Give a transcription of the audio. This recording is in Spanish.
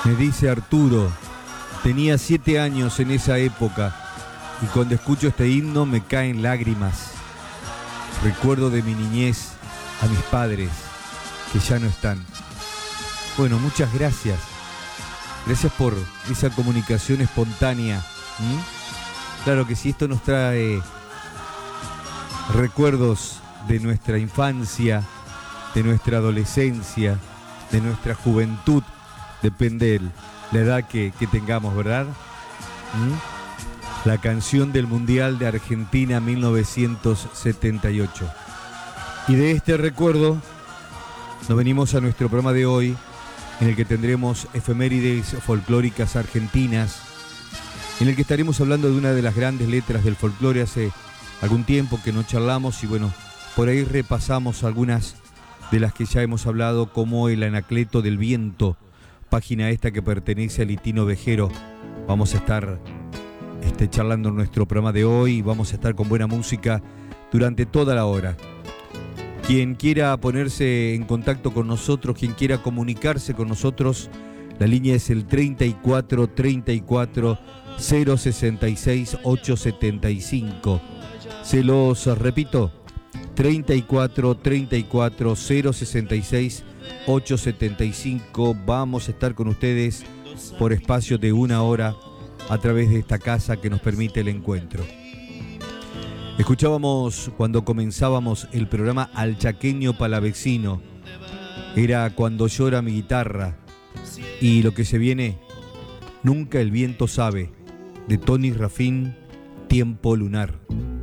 Me dice Arturo, tenía 7 años en esa época y cuando escucho este himno me caen lágrimas. Recuerdo de mi niñez a mis padres que ya no están. Bueno, muchas gracias. Gracias por esa comunicación espontánea. Claro que sí, esto nos trae recuerdos de nuestra infancia, de nuestra adolescencia, de nuestra juventud. Depende de la edad que tengamos, ¿verdad? La canción del Mundial de Argentina 1978. Y de este recuerdo nos venimos a nuestro programa de hoy, en el que tendremos efemérides folclóricas argentinas, en el que estaremos hablando de una de las grandes letras del folclore. Hace algún tiempo que no charlamos y bueno, por ahí repasamos algunas de las que ya hemos hablado, como el Anacleto del Viento, página esta que pertenece a Litino Vejero. Vamos a estar charlando en nuestro programa de hoy, vamos a estar con buena música durante toda la hora. Quien quiera ponerse en contacto con nosotros, quien quiera comunicarse con nosotros, la línea es el 34 34 066 875. Se los repito, 34 34 066 875. Vamos a estar con ustedes por espacio de 1 hora a través de esta casa que nos permite el encuentro. Escuchábamos cuando comenzábamos el programa Al Chaqueño Palavecino. Era Cuando llora mi guitarra. Y lo que se viene, Nunca el viento sabe, de Tony Rafín, Tiempo lunar.